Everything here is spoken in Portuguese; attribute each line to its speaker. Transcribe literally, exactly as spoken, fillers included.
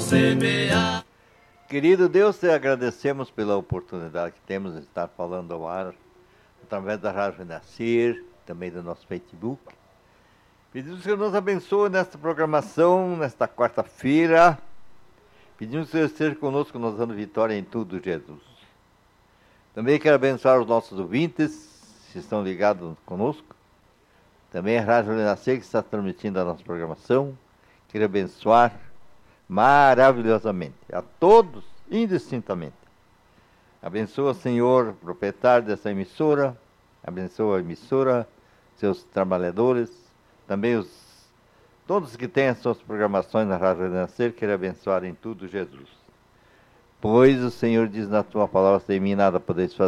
Speaker 1: semear.
Speaker 2: Querido Deus, te agradecemos pela oportunidade que temos de estar falando ao ar, através da Rádio Renascer, também do nosso Facebook. Pedimos que nos abençoe nesta programação, nesta quarta-feira. Pedimos que você esteja conosco, nos dando vitória em tudo, Jesus. Também quero abençoar os nossos ouvintes que estão ligados conosco. Também a Rádio Renascer, que está transmitindo a nossa programação. Quero abençoar maravilhosamente a todos, indistintamente. Abençoa, Senhor, o proprietário dessa emissora. Abençoa a emissora, seus trabalhadores. Também os, todos que têm as suas programações na Rádio Renascer. Quero abençoar em tudo, Jesus. Pois o Senhor diz na tua palavra: sem mim nada podeis fazer.